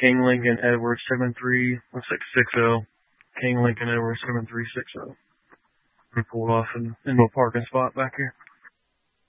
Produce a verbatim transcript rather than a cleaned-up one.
King Lincoln Edwards seven three, looks like six zero. King Lincoln Edwards seven three six zero. We pulled off in, into a parking spot back here.